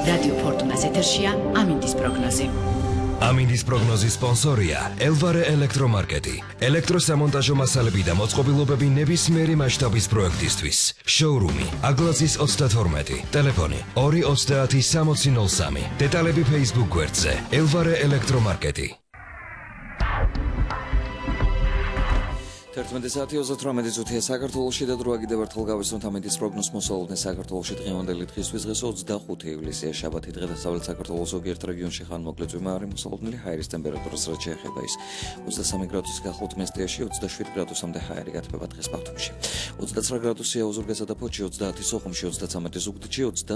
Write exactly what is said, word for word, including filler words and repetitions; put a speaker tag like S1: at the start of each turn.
S1: რადიო ფორტუნას ეთერშია ამინდის პროგნოზი.
S2: ამინდის პროგნოზის სპონსორია ელვარე ელექტრომარკეტი. ელექტროსამონტაჟო მასალები და მოწყობილობები ნებისმიერი მასშტაბის პროექტისთვის. შოურუმი აგლაძის ოცდათორმეტი. ტელეფონი ორი ოცდაათი სამოცი ნოლ სამი. დეტალები Facebook გვერდზე ელვარე ელექტრომარკეტი.
S3: თერთმეტი საათი ოცდათვრამეტი წუთია საქართველოში და დრო აგიდევ ერთხელ გავისმოთ ამინდის პროგნოზს მოსალოდნე საქართველოში დღევანდელი დღისთვის დღეს ოცდახუთი ივლისია შაბათი დღე დასავლეთ საქართველოს ზოგიერთ რეგიონში ხანმოკლე წვიმაარი მოსალოდნელი ჰაერის ტემპერატურას რაც შეეხება ის ოცდასამი გრადუსი გახლავთ მესტიაში ოცდაშვიდ გრადუსამდე ჰაერი გათბება დღეს ბათუმში ოცდაცხრა გრადუსია ოზურგეთსა და ფოთში ოცდაათი სოხუმში ოცდაცამეტი ზუგდიდში